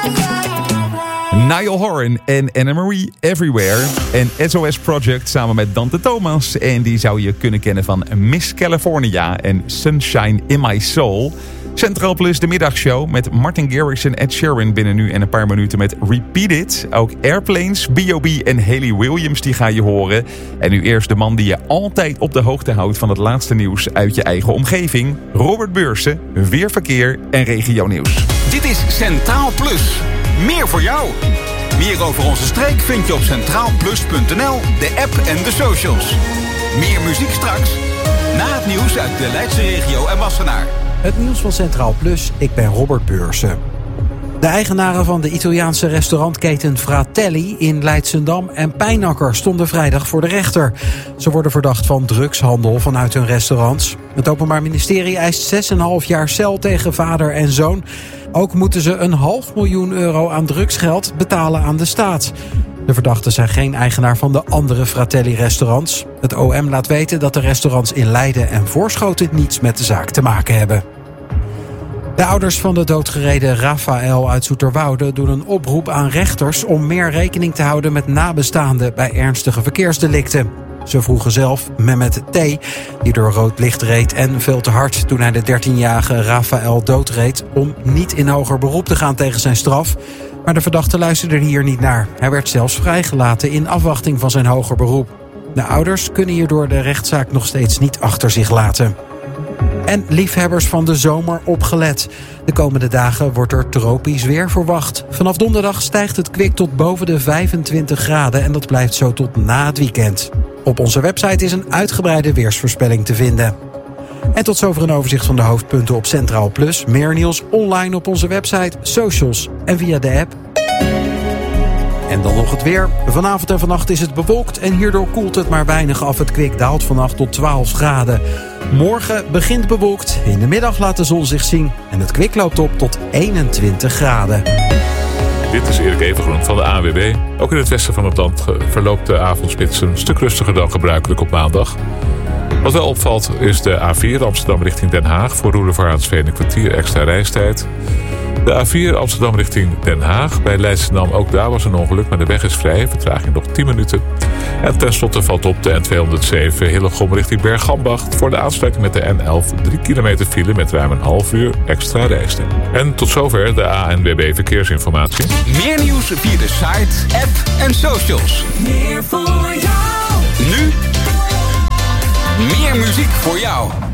Niall Horan en Anna-Marie Everywhere. En SOS Project samen met Dante Thomas. En die zou je kunnen kennen van Miss California en Sunshine in My Soul. Centraal Plus de middagshow met Martin Garrix en Ed Sheeran binnen nu en een paar minuten met Repeat It. Ook Airplanes, B.O.B. en Hayley Williams die ga je horen. En nu eerst de man die je altijd op de hoogte houdt van het laatste nieuws uit je eigen omgeving. Robert Beursen, weerverkeer en regionieuws. Dit is Centraal Plus. Meer voor jou. Meer over onze streek vind je op centraalplus.nl, de app en de socials. Meer muziek straks. Na het nieuws uit de Leidse regio en Wassenaar. Het nieuws van Centraal Plus, ik ben Robert Beursen. De eigenaren van de Italiaanse restaurantketen Fratelli in Leidschendam en Pijnacker stonden vrijdag voor de rechter. Ze worden verdacht van drugshandel vanuit hun restaurants. Het Openbaar Ministerie eist 6,5 jaar cel tegen vader en zoon. Ook moeten ze €500.000 aan drugsgeld betalen aan de staat. De verdachten zijn geen eigenaar van de andere Fratelli-restaurants. Het OM laat weten dat de restaurants in Leiden en Voorschoten niets met de zaak te maken hebben. De ouders van de doodgereden Rafael uit Zoeterwoude doen een oproep aan rechters om meer rekening te houden met nabestaanden bij ernstige verkeersdelicten. Ze vroegen zelf Mehmet T., die door rood licht reed en veel te hard toen hij de 13-jarige Rafael doodreed, om niet in hoger beroep te gaan tegen zijn straf. Maar de verdachte luisterde hier niet naar. Hij werd zelfs vrijgelaten in afwachting van zijn hoger beroep. De ouders kunnen hierdoor de rechtszaak nog steeds niet achter zich laten. En liefhebbers van de zomer opgelet. De komende dagen wordt er tropisch weer verwacht. Vanaf donderdag stijgt het kwik tot boven de 25 graden en dat blijft zo tot na het weekend. Op onze website is een uitgebreide weersvoorspelling te vinden. En tot zover een overzicht van de hoofdpunten op Centraal Plus. Meer nieuws online op onze website, socials en via de app. En dan nog het weer. Vanavond en vannacht is het bewolkt en hierdoor koelt het maar weinig af. Het kwik daalt vannacht tot 12 graden. Morgen begint bewolkt. In de middag laat de zon zich zien. En het kwik loopt op tot 21 graden. Dit is Erik Evengroen van de ANWB. Ook in het westen van het land verloopt de avondspits een stuk rustiger dan gebruikelijk op maandag. Wat wel opvalt is de A4 Amsterdam richting Den Haag. Voor Roelevarensveen een kwartier extra reistijd. De A4 Amsterdam richting Den Haag. Bij Leidschendam ook daar was een ongeluk, maar de weg is vrij. Vertraging nog 10 minuten. En tenslotte valt op de N207 Hillegom richting Bergambacht. Voor de aansluiting met de N11 3 kilometer file met ruim een half uur extra reistijd. En tot zover de ANWB Verkeersinformatie. Meer nieuws via de site, app en socials. Meer voor jou. Nu meer muziek voor jou.